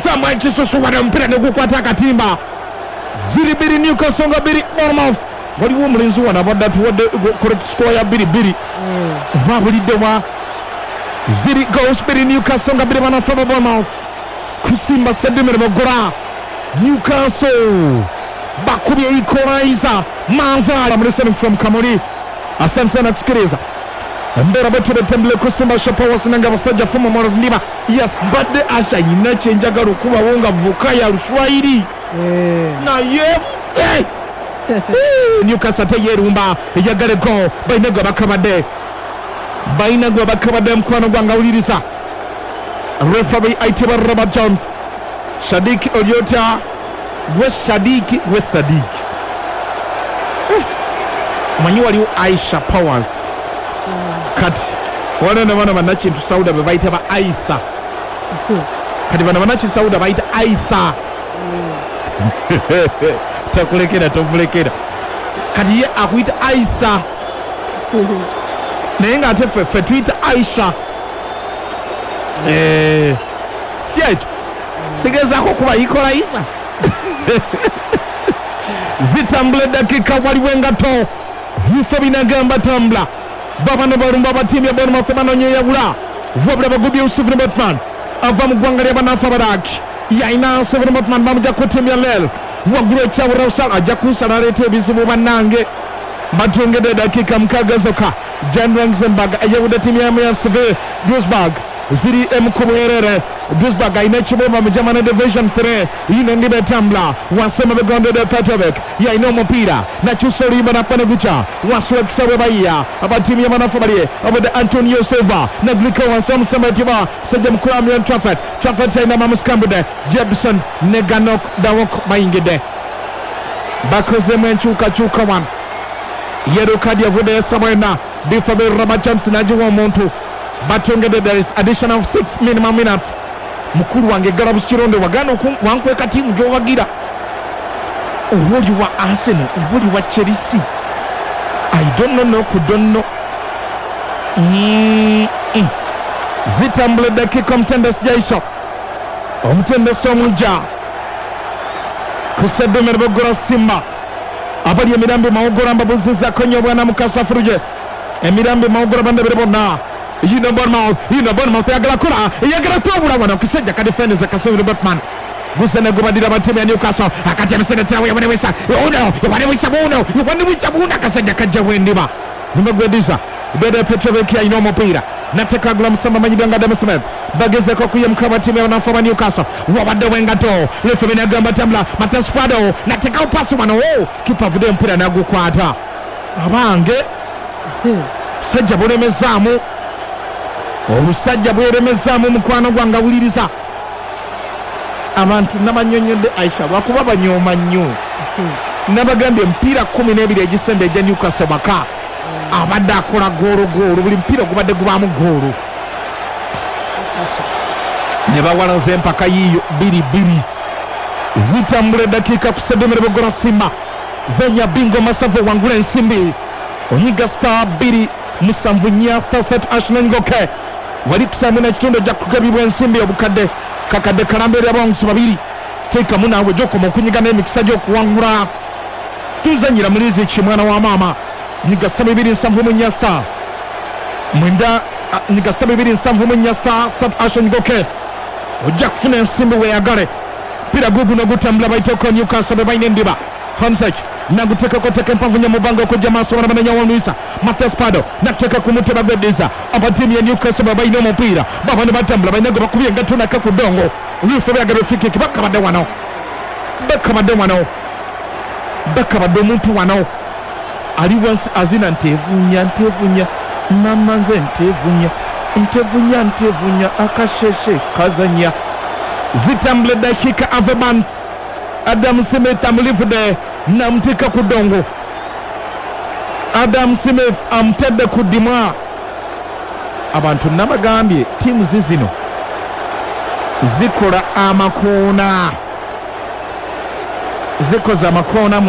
Samuel Kisusu wana mpira negukwata akatimba. Ziri biri Newcastle nga biri Bournemouth. Waliwo omulenzi wana badatu wadde correct score ya biri. Babulidde wa Ziri goes biri Newcastle nga biri banafa ba Bournemouth. Kusimba Sedimere Bogora. Newcastle bakubye equalizer. Manzala mlistening from Kamori. Asante sana kusikiliza. Mbera betu betembele kusimba shopa wasinanga basajja fuma moro ndiba. Yes, badde asha nyina chenjagalo kuba wonga vuka ya Luswahili. Na yebuse. Newcastle teyerumba yagale go bainagwa bakabade mkwano gwanga ulirisa. Referee Aitiba Robert Jones. Shadik Olyota gwe Sadik. Manyi waliwo Aisha Powers. Kati wana bana banakintu Sauda bebayita ba Aisa. Kati bana banakintu Sauda bayita Aisa. Takulekera tovulekera. Kati ye akuita Aisa. Naye nga ate ffe tuyita Aisha. Siekyo sigezaako kuba equalizer. Zitambula dakika waliwo engato. Bife binagamba tambula. Babano barumba batimu ya Bournemouth banonye yabula. Vobla bagubye Usufri Botman. Ava mu gwanga lya banafa baraki. Yaina Usufri Botman bamuja ku timu ya Lel. Wagulu ekyabula usala ajja kusala alete ebizibu bannange. Batongedde dakika mukagazoka. Jan Rangzenberg ayawudde timu ya MFCV Duisburg. Ziri mkubuherere Duisburg aina chibomba mu German Division 3 yine ndibe tambla wasema begonde de Petrovic ya ino mpira na chusori bana pana gucha waswe kisawe baiya abatimu ya manafabali abade Antonio Silva na gliko wasema sema tiba sejem kuramya Trafford ina mamuskambude Jebson Neganok Dawok baingide bakoze menchuka wan yero kadi yavude samwena bifabe Ramachams na jiwa muntu batongede there is additional 6 minimum minutes. Mukuru wange Garabu Chironde wagano wankweka timu gyowagira. Obuli wa Arsenal, obuli wa Chelsea. I don't know. Zitambule dakika mtendes jaisho. Omtendes omuja. Kusedumere Bogora Simba. Abali emirambi maogora mbabuziza konyo bwana mukasa furuje. Emirambi maogora bande berebona. Yino Bournemouth yagala kubula wana kusajja ka defenders akasubira Batman gusene gubadira batimu ya Newcastle akati amesene tawe yabonewesa buno kasajja kajja wendiba nimegwediza bede Petrovic ya ino mupira nateka gula musamba manyibanga Adam Smith bageze ko kuyemka batimu ya banafa Newcastle wabadde wengato lefemene agamba tambla Matheus Prado nateka upasi wano kipa vude mpira nagukwata abange sajja bolemezamu obusajja bweremezaamu mukwano gwanga wuliriza abantu nabanyonyodde Aisha bakuba banyooma nnyo nabagambye mpira 12 egisembe ejja Newcastle baka abadde akola goolo buli mpira gubadde gubaamu goolo ne bawalaza empaka yiyo 2-2 zitambula dakika kusedemere Bogora Simba zenya bingo Masavu wangula ensimbi onyiga star 2 musanvu nya star set Ashnengoke wali kusamuna ekitundu jja kukebibwa ensimbi obukadde kakadde kalambere abongosi babiri teeka munawe gyokoma okunyiga n'emikisa gy'okuwangula tuzanyira mulizi kimwana wa maama nyiga star 2 star mwenda nyiga star 2 star set Ashnengoke ojja kufuna ensimbi weeyagale pira guguno gutambula baitoko Newcastle bebalina endiba Hansek naguteka koteka empanvunya mubanga okujja maaso bana bananya Luisa Matheus Prado nakuteka ku mutwe bagwedeza abatimu ya Newcastle babayina omupiira babano batambula bayinago bakubye engato naka ku ddongo Luisa byagala free-kick bakabadde wano omuntu wano ali wansi azina ntevunya mama nze ntevunya akasheshe kazanya zitambula dakika Evans Adam Smith amulivude namtika ku ddongo Adam Smith amutedde ku ddimwa abantu nabagambye tiimu zino zikola amakoona zikoza amakoona